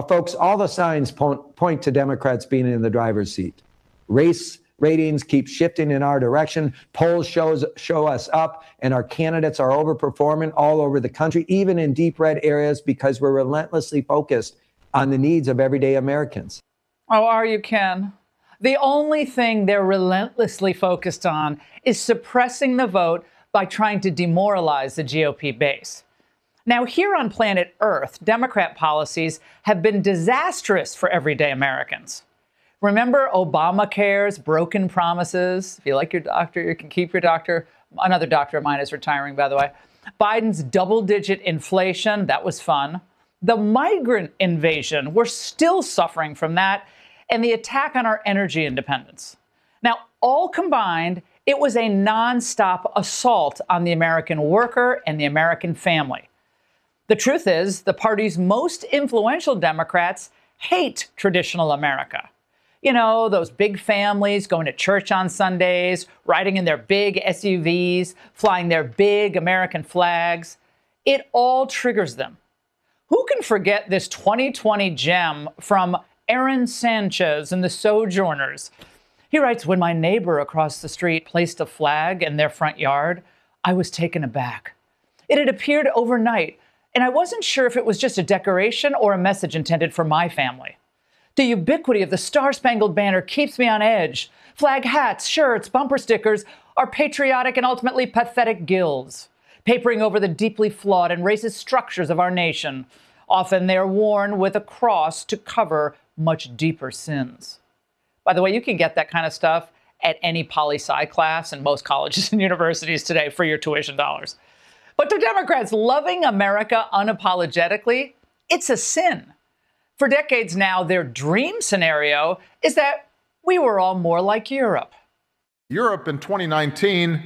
Folks, all the signs point to Democrats being in the driver's seat. Race ratings keep shifting in our direction. Polls show us up, and our candidates are overperforming all over the country, even in deep red areas, because we're relentlessly focused on the needs of everyday Americans. Oh, are you, Ken? The only thing they're relentlessly focused on is suppressing the vote by trying to demoralize the GOP base. Now, here on planet Earth, Democrat policies have been disastrous for everyday Americans. Remember Obamacare's broken promises? If you like your doctor, you can keep your doctor. Another doctor of mine is retiring, by the way. Biden's double-digit inflation, that was fun. The migrant invasion, we're still suffering from that. And the attack on our energy independence. Now, all combined, it was a nonstop assault on the American worker and the American family. The truth is, the party's most influential Democrats hate traditional America. You know, those big families going to church on Sundays, riding in their big SUVs, flying their big American flags. It all triggers them. Who can forget this 2020 gem from Aaron Sanchez and the Sojourners? He writes, when my neighbor across the street placed a flag in their front yard, I was taken aback. It had appeared overnight, and I wasn't sure if it was just a decoration or a message intended for my family. The ubiquity of the Star-Spangled Banner keeps me on edge. Flag hats, shirts, bumper stickers are patriotic and ultimately pathetic gills, papering over the deeply flawed and racist structures of our nation. Often they are worn with a cross to cover much deeper sins. By the way, you can get that kind of stuff at any poli-sci class in most colleges and universities today for your tuition dollars. But to Democrats, loving America unapologetically, it's a sin. For decades now, their dream scenario is that we were all more like Europe. Europe in 2019,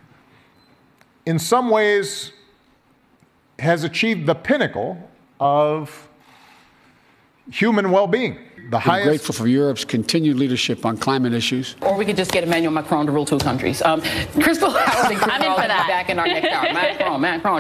in some ways, has achieved the pinnacle of human well-being. I'm grateful for Europe's continued leadership on climate issues. Or we could just get Emmanuel Macron to rule two countries. Crystal Howard and Chris Paul back in our next hour. Macron.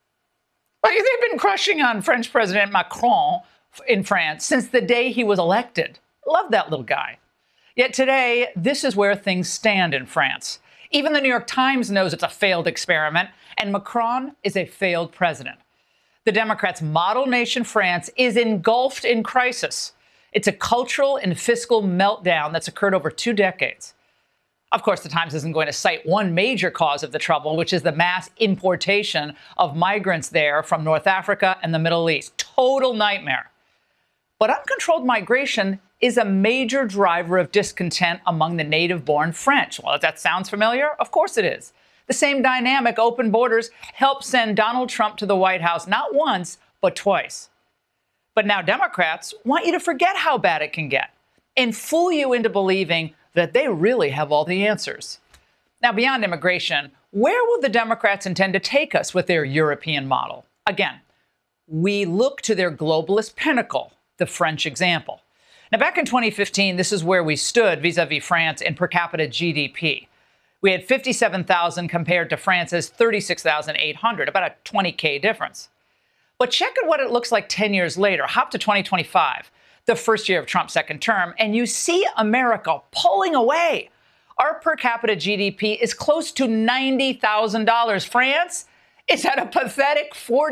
But they've been crushing on French President Macron in France since the day he was elected. Love that little guy. Yet today, this is where things stand in France. Even the New York Times knows it's a failed experiment, and Macron is a failed president. The Democrats' model nation, France, is engulfed in crisis. It's a cultural and fiscal meltdown that's occurred over 2 decades. Of course, the Times isn't going to cite one major cause of the trouble, which is the mass importation of migrants there from North Africa and the Middle East. Total nightmare. But uncontrolled migration is a major driver of discontent among the native-born French. Well, if that sounds familiar, of course it is. The same dynamic, open borders, helped send Donald Trump to the White House not once, but twice. But now Democrats want you to forget how bad it can get and fool you into believing that they really have all the answers. Now, beyond immigration, where will the Democrats intend to take us with their European model? Again, we look to their globalist pinnacle, the French example. Now, back in 2015, this is where we stood vis-a-vis France in per capita GDP. We had 57,000 compared to France's 36,800, about a 20K difference. But check out what it looks like 10 years later. Hop to 2025, the first year of Trump's second term, and you see America pulling away. Our per capita GDP is close to $90,000. France is at a pathetic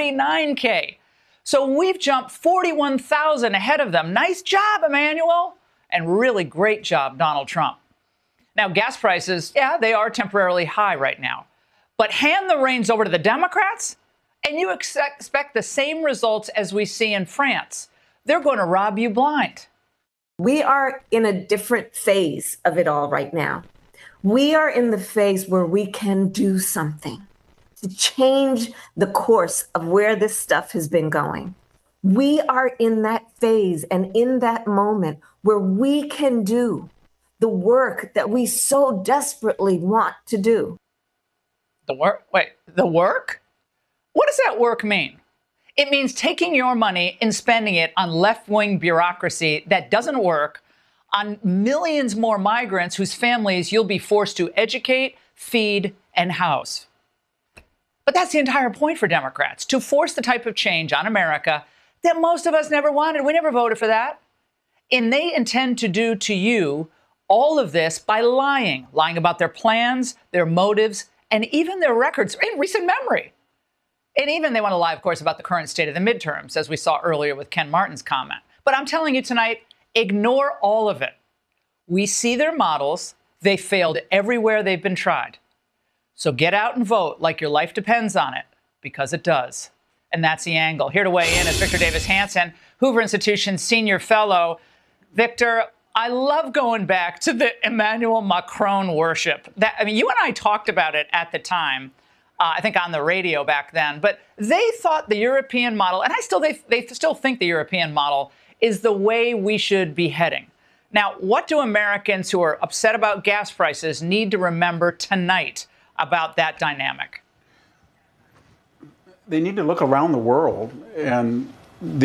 49K. So we've jumped 41,000 ahead of them. Nice job, Emmanuel. And really great job, Donald Trump. Now, gas prices, yeah, they are temporarily high right now. But hand the reins over to the Democrats, and you expect the same results as we see in France. They're going to rob you blind. We are in a different phase of it all right now. We are in the phase where we can do something to change the course of where this stuff has been going. We are in that phase and in that moment where we can do the work that we so desperately want to do. The work? Wait, the work? What does that work mean? It means taking your money and spending it on left-wing bureaucracy that doesn't work, on millions more migrants whose families you'll be forced to educate, feed, and house. But that's the entire point for Democrats, to force the type of change on America that most of us never wanted. We never voted for that. And they intend to do to you all of this by lying about their plans, their motives, and even their records in recent memory. And even they want to lie, of course, about the current state of the midterms, as we saw earlier with Ken Martin's comment. But I'm telling you tonight, ignore all of it. We see their models. They failed everywhere they've been tried. So get out and vote like your life depends on it, because it does. And that's the angle. Here to weigh in is Victor Davis Hanson, Hoover Institution Senior Fellow. Victor, I love going back to the Emmanuel Macron worship. You and I talked about it at the time. I think on the radio back then, but they thought the European model, and they still think the European model is the way we should be heading. Now, what do Americans who are upset about gas prices need to remember tonight about that dynamic? They need to look around the world, and the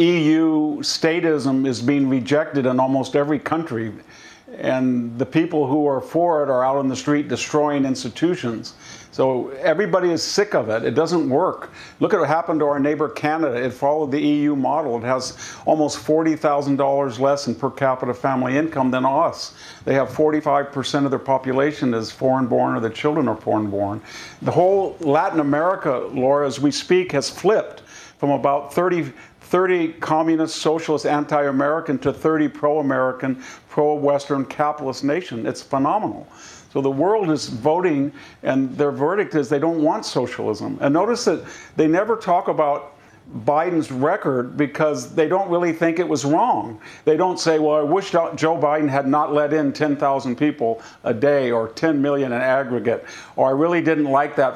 EU statism is being rejected in almost every country, and the people who are for it are out on the street destroying institutions. So everybody is sick of it. It doesn't work. Look at what happened to our neighbor Canada. It followed the EU model. It has almost $40,000 less in per capita family income than us. They have 45% of their population is foreign-born, or the children are foreign-born. The whole Latin America, Laura, as we speak, has flipped from about 30 communist, socialist, anti-American to 30 pro-American, pro-Western capitalist nation. It's phenomenal. So the world is voting, and their verdict is they don't want socialism. And notice that they never talk about Biden's record because they don't really think it was wrong. They don't say, well, I wish Joe Biden had not let in 10,000 people a day or 10 million in aggregate, or I really didn't like that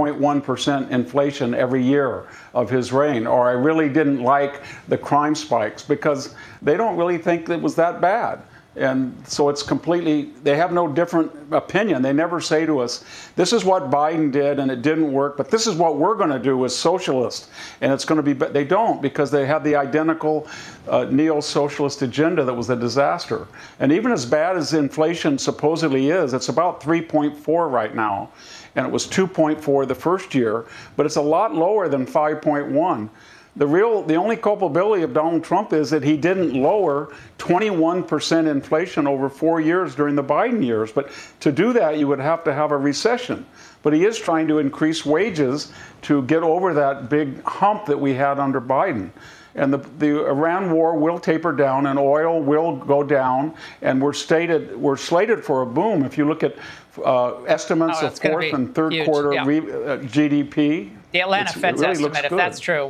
5.1% inflation every year of his reign, or I really didn't like the crime spikes, because they don't really think it was that bad. And so it's completely, they have no different opinion. They never say to us, this is what Biden did and it didn't work, but this is what we're going to do as socialists. And it's going to be, they don't, because they have the identical neo-socialist agenda that was a disaster. And even as bad as inflation supposedly is, it's about 3.4 right now. And it was 2.4 the first year, but it's a lot lower than 5.1. The only culpability of Donald Trump is that he didn't lower 21% inflation over 4 years during the Biden years. But to do that, you would have to have a recession. But he is trying to increase wages to get over that big hump that we had under Biden. And the Iran war will taper down, and oil will go down, and we're slated for a boom. If you look at estimates of fourth and third quarter GDP. The Atlanta Fed's estimate, if that's true,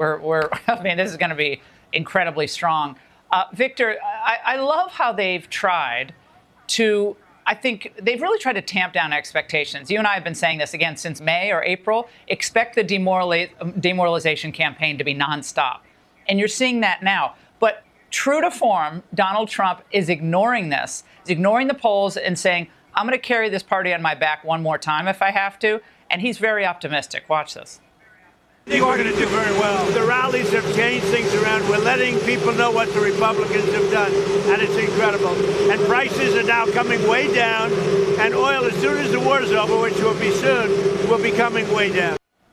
I mean, this is going to be incredibly strong. Victor, I love how they've tried to, I think they've really tried to tamp down expectations. You and I have been saying this again since May or April. Expect the demoralization campaign to be nonstop. And you're seeing that now. But true to form, Donald Trump is ignoring this. He's ignoring the polls and saying, I'm going to carry this party on my back one more time if I have to. And he's very optimistic. Watch this. I think we're going to do very well. The rallies have changed things around. We're letting people know what the Republicans have done, and it's incredible. And prices are now coming way down, and oil, as soon as the war's over, which will be soon, will be coming way down.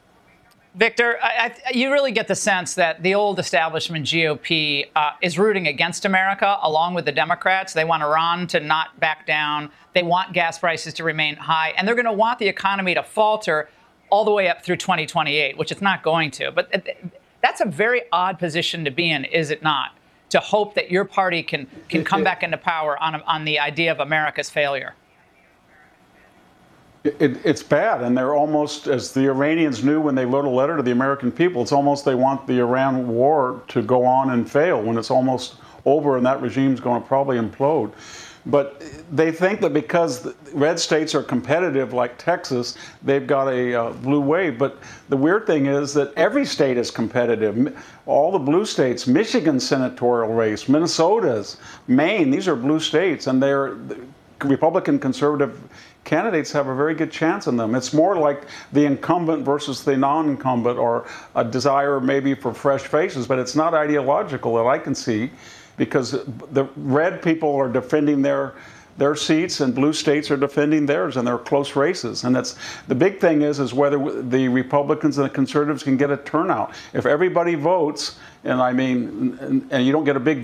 Victor, you really get the sense that the old establishment GOP is rooting against America, along with the Democrats. They want Iran to not back down. They want gas prices to remain high. And they're going to want the economy to falter all the way up through 2028, which it's not going to. But that's a very odd position to be in, is it not? To hope that your party can come back into power on the idea of America's failure. It's bad, and they're almost, as the Iranians knew when they wrote a letter to the American people, it's almost they want the Iran war to go on and fail when it's almost over and that regime's going to probably implode. But they think that because red states are competitive, like Texas, they've got a blue wave. But the weird thing is that every state is competitive. All the blue states, Michigan's senatorial race, Minnesota's, Maine, these are blue states, and they're Republican conservative candidates have a very good chance in them. It's more like the incumbent versus the non-incumbent, or a desire maybe for fresh faces, but it's not ideological that I can see, because the red people are defending their their seats, and blue states are defending theirs, and they're close races. And that's the big thing is whether the Republicans and the conservatives can get a turnout. If everybody votes, and I mean, and you don't get a big